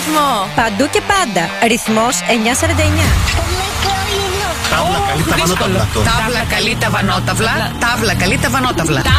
ρυθμό. Παντού και πάντα. Ρυθμός 949. Τάβλα καλή τα βανόταυλα. Τάβλα καλή τα βανόταυλα. Τάβλα καλή τα βανόταυλα.